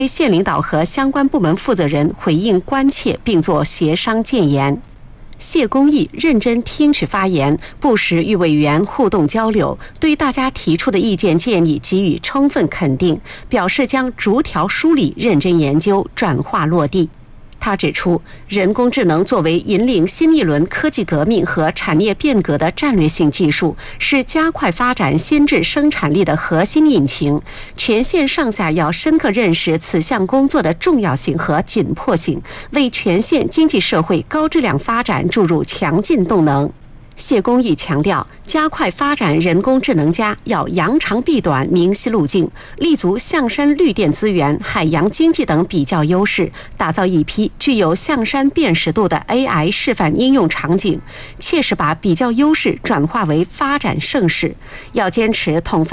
县领导和相关部门负责人回应关切，并作协商建言。谢公益认真听取发言，不时与委员互动交流，对大家提出的意见建议给予充分肯定，表示将逐条梳理、认真研究、转化落地。他指出，人工智能作为引领新一轮科技革命和产业变革的战略性技术，是加快发展先进生产力的核心引擎。全县上下要深刻认识此项工作的重要性和紧迫性，为全县经济社会高质量发展注入强劲动能。谢公益强调，加快发展人工智能要扬长避短、明晰路径，立足象山绿电资源、海洋经济等比较优势，打造一批具有象山辨识度的 AI 示范应用场景，切实把比较优势转化为发展盛世。要坚持统分